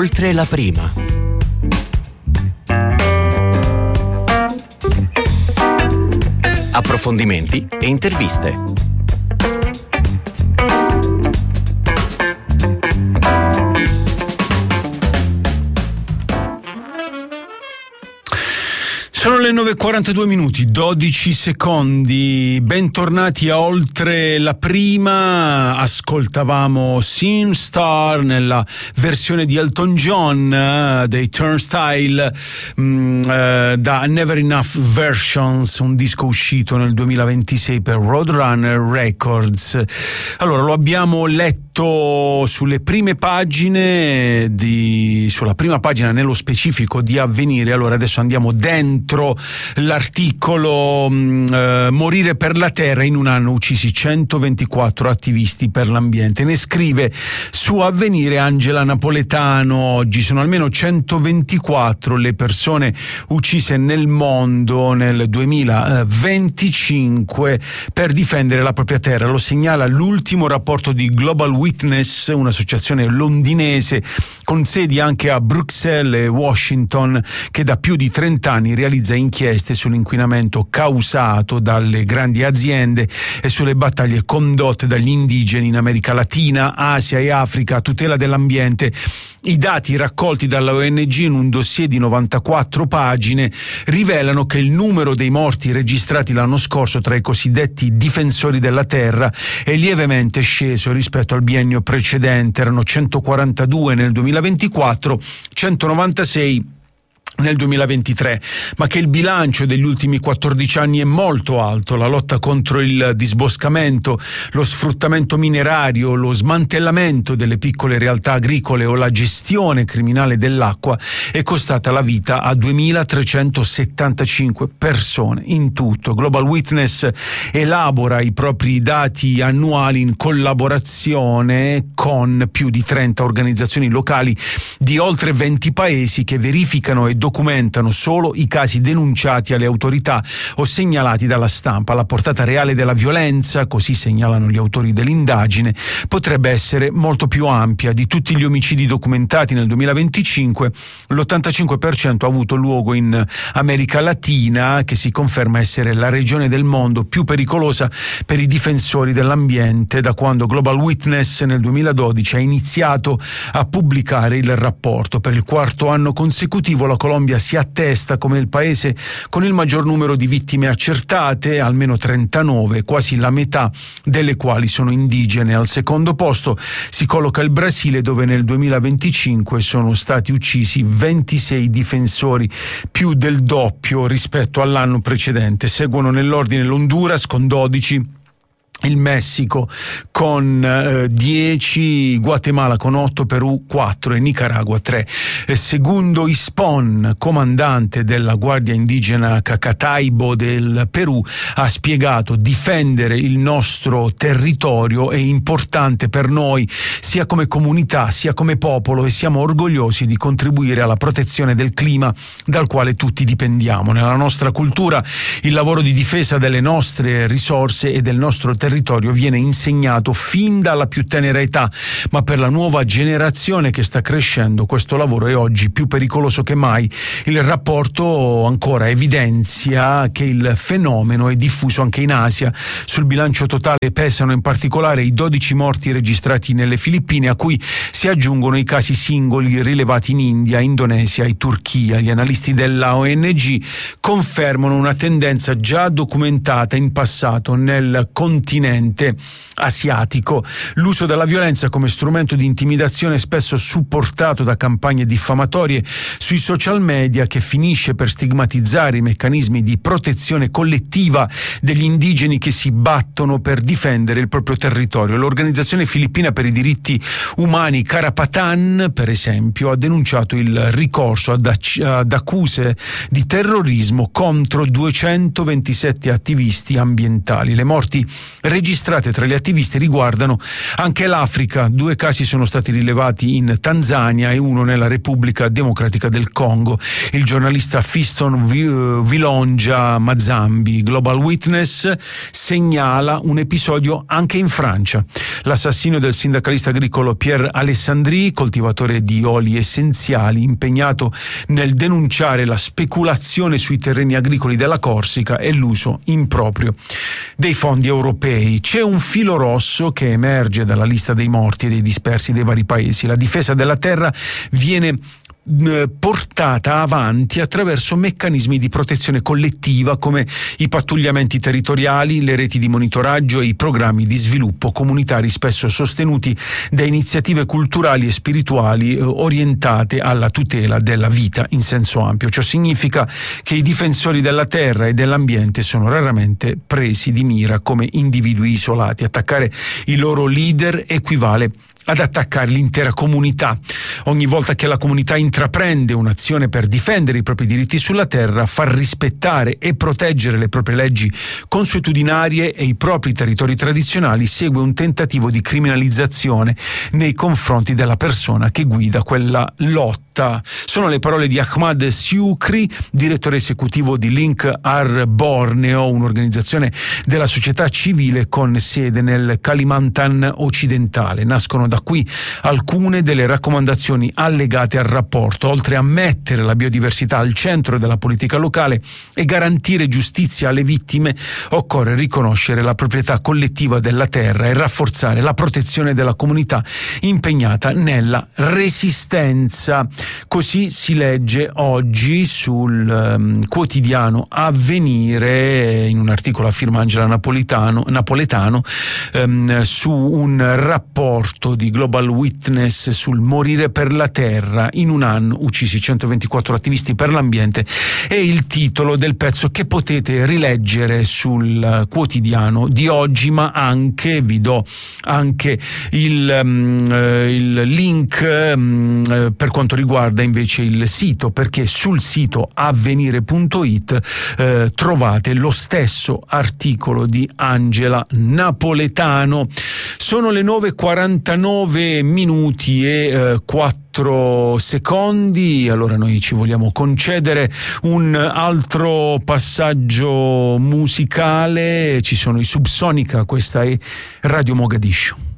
Oltre la prima. Approfondimenti e interviste. Sono le 9:42, 12 secondi. Bentornati a Oltre la prima. Ascoltavamo SingStar nella versione di Elton John dei Turnstile da Never Enough Versions, un disco uscito nel 2026 per Roadrunner Records. Allora, lo abbiamo letto sulle prime pagine sulla prima pagina nello specifico di Avvenire. Allora adesso andiamo dentro l'articolo. Morire per la terra, in un anno uccisi 124 attivisti per l'ambiente. Ne scrive su Avvenire Angela Napoletano. Oggi sono almeno 124 le persone uccise nel mondo nel 2025 per difendere la propria terra. Lo segnala l'ultimo rapporto di Global Witness, un'associazione londinese con sedi anche a Bruxelles e Washington, che da più di 30 anni realizza inchieste sull'inquinamento causato dalle grandi aziende e sulle battaglie condotte dagli indigeni in America Latina, Asia e Africa a tutela dell'ambiente. I dati raccolti dalla ONG in un dossier di 94 pagine rivelano che il numero dei morti registrati l'anno scorso tra i cosiddetti difensori della terra è lievemente sceso rispetto al biennio precedente. Erano 142 nel 2024, 196 nel 2023, ma che il bilancio degli ultimi 14 anni è molto alto. La lotta contro il disboscamento, lo sfruttamento minerario, lo smantellamento delle piccole realtà agricole o la gestione criminale dell'acqua è costata la vita a 2.375 persone in tutto. Global Witness elabora i propri dati annuali in collaborazione con più di 30 organizzazioni locali di oltre 20 paesi che verificano e documentano solo i casi denunciati alle autorità o segnalati dalla stampa. La portata reale della violenza, così segnalano gli autori dell'indagine, potrebbe essere molto più ampia. Di tutti gli omicidi documentati nel 2025, l'85% ha avuto luogo in America Latina, che si conferma essere la regione del mondo più pericolosa per i difensori dell'ambiente da quando Global Witness nel 2012 ha iniziato a pubblicare il rapporto. Per il quarto anno consecutivo la Colombia si attesta come il paese con il maggior numero di vittime accertate, almeno 39, quasi la metà delle quali sono indigene. Al secondo posto si colloca il Brasile, dove nel 2025 sono stati uccisi 26 difensori, più del doppio rispetto all'anno precedente. Seguono nell'ordine l'Honduras con 12, il Messico con 10, Guatemala con 8, Perù 4 e Nicaragua 3. Secondo Ispon, comandante della Guardia Indigena Cacataibo del Perù, ha spiegato: difendere il nostro territorio è importante per noi, sia come comunità sia come popolo, e siamo orgogliosi di contribuire alla protezione del clima dal quale tutti dipendiamo. Nella nostra cultura il lavoro di difesa delle nostre risorse e del nostro territorio viene insegnato fin dalla più tenera età, ma per la nuova generazione che sta crescendo questo lavoro è oggi più pericoloso che mai. Il rapporto ancora evidenzia che il fenomeno è diffuso anche in Asia. Sul bilancio totale pesano in particolare i 12 morti registrati nelle Filippine, a cui si aggiungono i casi singoli rilevati in India, Indonesia e Turchia. Gli analisti della ONG confermano una tendenza già documentata in passato nel continente asiatico: l'uso della violenza come strumento di intimidazione, spesso supportato da campagne diffamatorie sui social media, che finisce per stigmatizzare i meccanismi di protezione collettiva degli indigeni che si battono per difendere il proprio territorio. L'organizzazione filippina per i diritti umani Karapatan, per esempio, ha denunciato il ricorso ad accuse di terrorismo contro 227 attivisti ambientali. Le morti registrate tra gli attivisti riguardano anche l'Africa. 2 casi sono stati rilevati in Tanzania e uno nella Repubblica Democratica del Congo. Il giornalista Fiston Vilongia Mazambi, Global Witness, segnala un episodio anche in Francia. L'assassinio del sindacalista agricolo Pierre Alessandri, coltivatore di oli essenziali, impegnato nel denunciare la speculazione sui terreni agricoli della Corsica e l'uso improprio dei fondi europei. C'è un filo rosso che emerge dalla lista dei morti e dei dispersi dei vari paesi. La difesa della terra viene portata avanti attraverso meccanismi di protezione collettiva come i pattugliamenti territoriali, le reti di monitoraggio e i programmi di sviluppo comunitari, spesso sostenuti da iniziative culturali e spirituali orientate alla tutela della vita in senso ampio. Ciò significa che i difensori della terra e dell'ambiente sono raramente presi di mira come individui isolati. Attaccare i loro leader equivale ad attaccare l'intera comunità. Ogni volta che la comunità intraprende un'azione per difendere i propri diritti sulla terra, far rispettare e proteggere le proprie leggi consuetudinarie e i propri territori tradizionali, segue un tentativo di criminalizzazione nei confronti della persona che guida quella lotta. Sono le parole di Ahmad Siukri, direttore esecutivo di Link Ar Borneo, un'organizzazione della società civile con sede nel Kalimantan occidentale. Nascono da qui alcune delle raccomandazioni allegate al rapporto. Oltre a mettere la biodiversità al centro della politica locale e garantire giustizia alle vittime, occorre riconoscere la proprietà collettiva della terra e rafforzare la protezione della comunità impegnata nella resistenza. Così si legge oggi sul quotidiano Avvenire, in un articolo a firma Angela Napoletano, su un rapporto di Global Witness sul morire per la terra. In un anno uccisi 124 attivisti per l'ambiente, è il titolo del pezzo che potete rileggere sul quotidiano di oggi, ma anche vi do anche il link per quanto riguarda invece il sito, perché sul sito avvenire.it trovate lo stesso articolo di Angela Napoletano. Sono le 9:49 minuti e 4 secondi. Allora noi ci vogliamo concedere un altro passaggio musicale. Ci sono i Subsonica, questa è Radio Mogadiscio.